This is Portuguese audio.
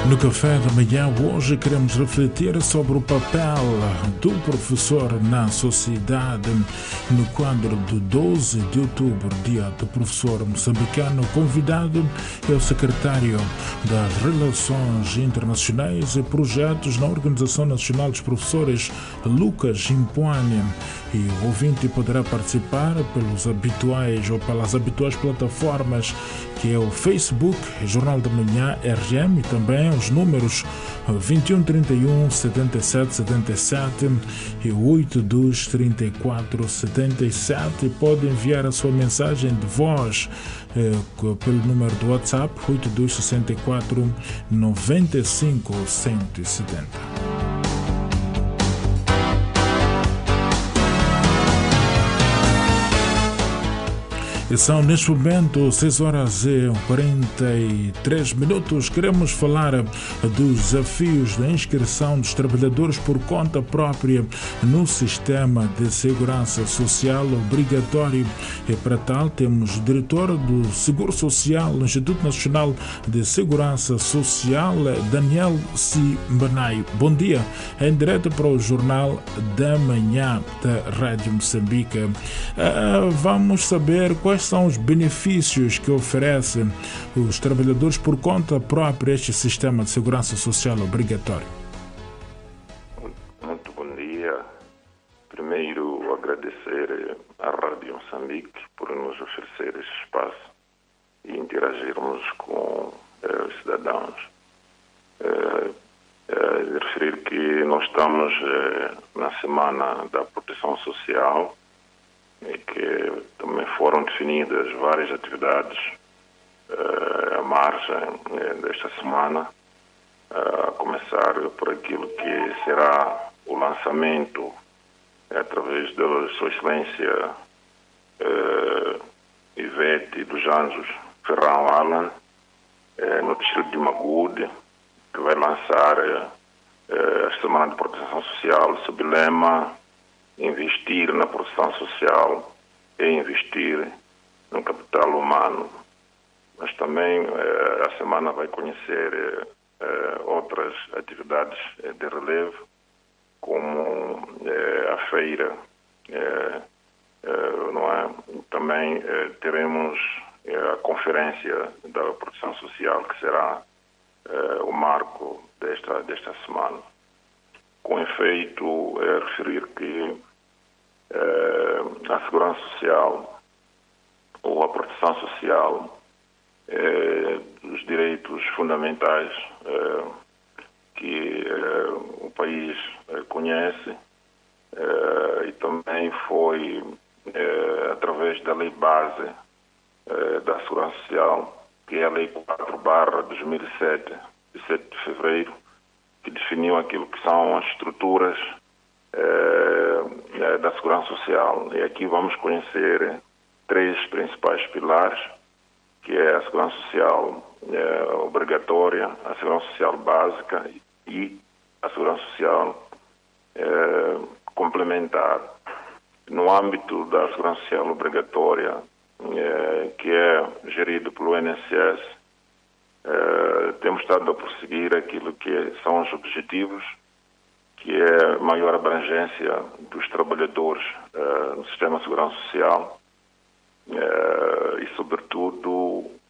No café da manhã hoje queremos refletir sobre o papel do professor na sociedade. No quadro de 12 de outubro, dia do professor moçambicano, convidado é o secretário das Relações Internacionais e Projetos na Organização Nacional dos Professores, Lucas Impuane. E o ouvinte poderá participar pelos habituais ou pelas habituais plataformas que é o Facebook, Jornal da Manhã RM, e também os números 21 31 77 77 e 82 34 77. Pode enviar a sua mensagem de voz pelo número do WhatsApp 82 64 95 170. E são neste momento 6 horas e 43 minutos. Queremos falar dos desafios da inscrição dos trabalhadores por conta própria no sistema de segurança social obrigatório. E para tal temos o diretor do Seguro Social no Instituto Nacional de Segurança Social, Daniel Simbanai. Bom dia, em direto para o Jornal da Manhã da Rádio Moçambique. Vamos saber quais são os benefícios que oferecem os trabalhadores por conta própria este sistema de segurança social obrigatório. Muito bom dia. Primeiro, agradecer à Rádio Moçambique por nos oferecer este espaço e interagirmos com os cidadãos. Referir que nós estamos na Semana da Proteção Social e que também foram definidas várias atividades à margem desta semana, a começar por aquilo que será o lançamento através da Sua Excelência Ivete dos Anjos Ferrão Alan, no distrito de Magude, que vai lançar a Semana de Proteção Social sob o lema investir na proteção social e investir no capital humano. Mas também a semana vai conhecer outras atividades de relevo, como a feira, não é? Também teremos a conferência da proteção social, que será o marco desta semana. Com efeito, referir que a segurança social ou a proteção social dos direitos fundamentais que o país conhece e também foi através da Lei Base da Segurança Social, que é a Lei 4/2007, de 7 de fevereiro, que definiu aquilo que são as estruturas da segurança social. E aqui vamos conhecer 3 principais pilares, que é a segurança social obrigatória, a segurança social básica e a segurança social complementar. No âmbito da segurança social obrigatória, que é gerido pelo INSS, temos estado a prosseguir aquilo que são os objetivos, que é maior abrangência dos trabalhadores no sistema de segurança social e, sobretudo,